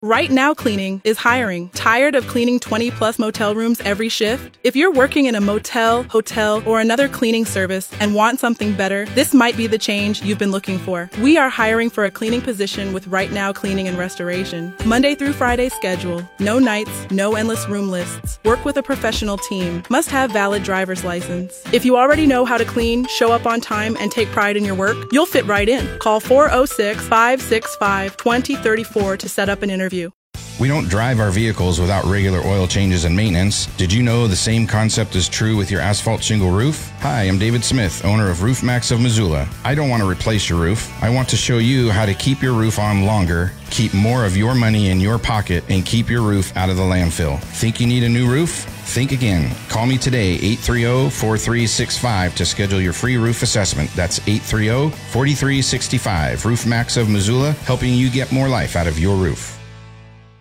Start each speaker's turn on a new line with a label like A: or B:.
A: Right Now Cleaning is hiring. Tired of cleaning 20-plus motel rooms every shift? If you're working in a motel, hotel, or another cleaning service and want something better, this might be the change you've been looking for. We are hiring for a cleaning position with Right Now Cleaning and Restoration. Monday through Friday schedule. No nights, no endless room lists. Work with a professional team. Must have valid driver's license. If you already know how to clean, show up on time, and take pride in your work, you'll fit right in. Call 406-565-2034 to set up an interview.
B: We don't drive our vehicles without regular oil changes and maintenance. Did you know the same concept is true with your asphalt shingle roof? Hi, I'm David Smith, owner of Roof Max of Missoula. I don't want to replace your roof. I want to show you how to keep your roof on longer, keep more of your money in your pocket, and keep your roof out of the landfill. Think you need a new roof? Think again. Call me today, 830-4365, to schedule your free roof assessment. That's 830-4365. Roof Max of Missoula, helping you get more life out of your roof.